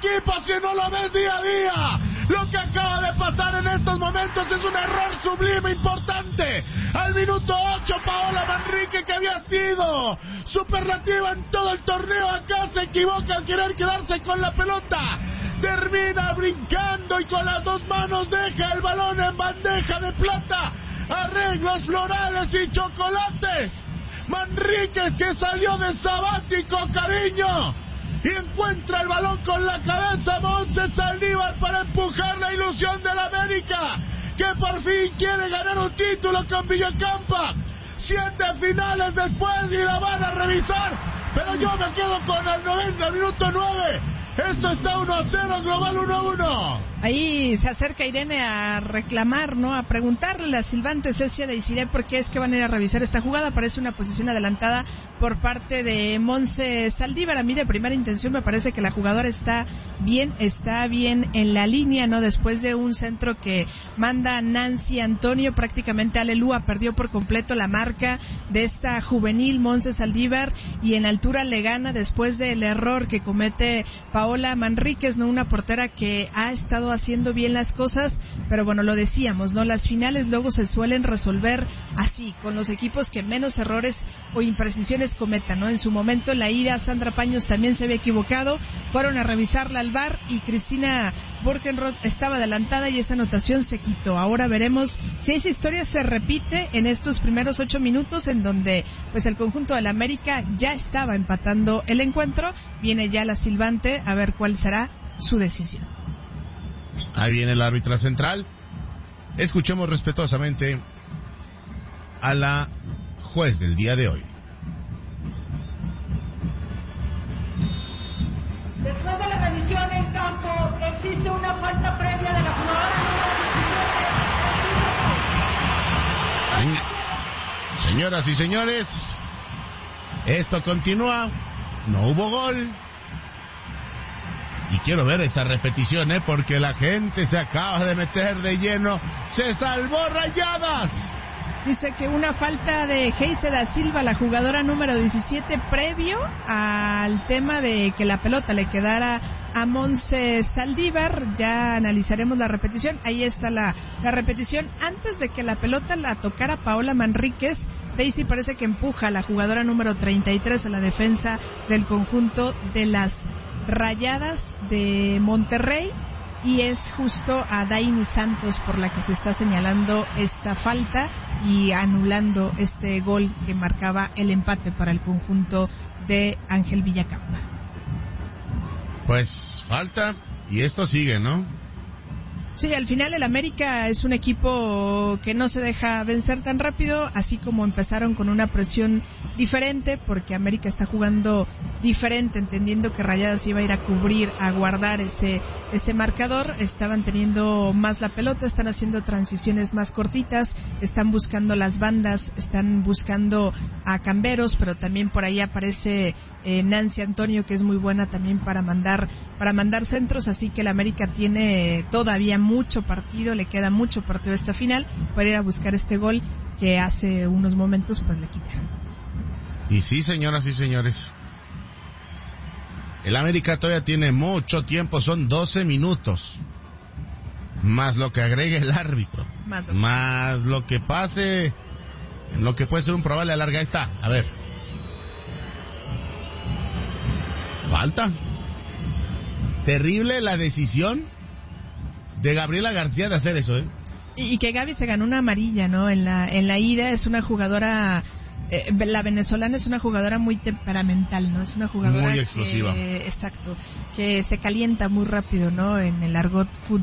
equipo si no lo ves día a día. Lo que acaba de pasar en estos momentos es un error sublime importante. Al minuto 8, Paola Manrique, que había sido superlativa en todo el torneo, acá se equivoca al querer quedarse con la pelota. Termina brincando y con las dos manos deja el balón en bandeja de plata. Arreglos florales y chocolates. Manríquez, que salió de sabático, cariño, y encuentra el balón con la cabeza. Montse Saldívar para empujar la ilusión de la América, que por fin quiere ganar un título con Villacampa. 7 finales después y la van a revisar, pero yo me quedo con el 90, minuto 9. Esto está 1-0, global 1-1. Ahí se acerca Irene a reclamar, ¿no? A preguntarle a Silvante Cecia de Isiré por qué es que van a ir a revisar esta jugada. Parece una posición adelantada por parte de Montse Saldívar. A mí de primera intención me parece que la jugadora está bien en la línea, ¿no? Después de un centro que manda Nancy Antonio, prácticamente Alelúa perdió por completo la marca de esta juvenil Montse Saldívar y en altura le gana después del error que comete Paola Manríquez, ¿no? Una portera que ha estado haciendo bien las cosas, pero bueno, lo decíamos, ¿no? Las finales luego se suelen resolver así, con los equipos que menos errores o imprecisiones cometan, ¿no? En su momento en la ida, Sandra Paños también se había equivocado, fueron a revisarla al VAR y Cristina Borgenroth estaba adelantada y esa anotación se quitó. Ahora veremos si esa historia se repite en estos primeros 8 minutos en donde pues el conjunto de la América ya estaba empatando el encuentro. Viene ya la silbante a ver cuál será su decisión. Ahí viene el árbitro central. Escuchemos respetuosamente a la juez del día de hoy. Después de la revisión en campo, existe una falta previa de la jugadora. Señoras y señores, esto continúa. No hubo gol. Y quiero ver esa repetición, porque la gente se acaba de meter de lleno. ¡Se salvó Rayadas! Dice que una falta de Geise da Silva, la jugadora número 17, previo al tema de que la pelota le quedara a Montse Saldívar. Ya analizaremos la repetición. Ahí está la repetición. Antes de que la pelota la tocara Paola Manríquez, Daisy parece que empuja a la jugadora número 33 a la defensa del conjunto de las Rayadas de Monterrey, y es justo a Dainy Santos por la que se está señalando esta falta y anulando este gol que marcaba el empate para el conjunto de Ángel Villacampa. Pues falta y esto sigue, ¿no? Sí, al final el América es un equipo que no se deja vencer tan rápido, así como empezaron con una presión diferente, porque América está jugando diferente, entendiendo que Rayadas iba a ir a cubrir, a guardar ese marcador. Estaban teniendo más la pelota, están haciendo transiciones más cortitas, están buscando las bandas, están buscando a camberos, pero también por ahí aparece Nancy Antonio, que es muy buena también para mandar centros, así que el América tiene todavía mucho partido, le queda mucho partido a esta final para ir a buscar este gol que hace unos momentos pues le quitaron. Y sí, señoras y señores, el América todavía tiene mucho tiempo, son 12 minutos, más lo que agregue el árbitro, más lo que pase, lo que puede ser un probable alargue. Ahí está, a ver, falta. Terrible la decisión de Gabriela García de hacer eso, Y que Gaby se ganó una amarilla, ¿no? En la ida. Es una jugadora, la venezolana es una jugadora muy temperamental, ¿no? Es una jugadora muy explosiva. Exacto, que se calienta muy rápido, ¿no? En el argot fútbol